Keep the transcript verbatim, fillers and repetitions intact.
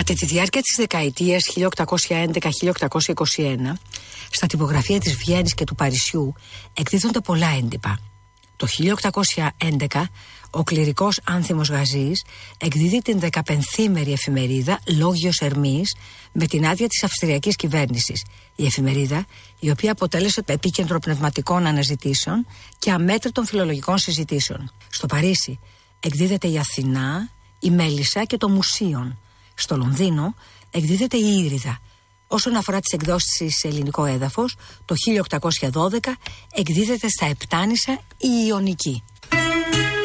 Κατά τη διάρκεια της δεκαετίας χίλια οκτακόσια έντεκα με χίλια οκτακόσια είκοσι ένα, στα τυπογραφεία της Βιέννης και του Παρισιού εκδίδονται πολλά έντυπα. Το χίλια οκτακόσια έντεκα ο κληρικός Άνθιμος Γαζής εκδίδει την δεκαπενθήμερη εφημερίδα Λόγιος Ερμής με την άδεια της Αυστριακής κυβέρνησης. Η εφημερίδα, η οποία αποτέλεσε το επίκεντρο πνευματικών αναζητήσεων και αμέτρητων φιλολογικών συζητήσεων. Στο Παρίσι εκδίδεται η Αθηνά, η Μέλισσα και το Μουσίον. Στο Λονδίνο εκδίδεται η Ήριδα. Όσον αφορά τις εκδόσεις σε ελληνικό έδαφος, το χίλια οκτακόσια δώδεκα εκδίδεται στα Επτάνησα η Ιωνική.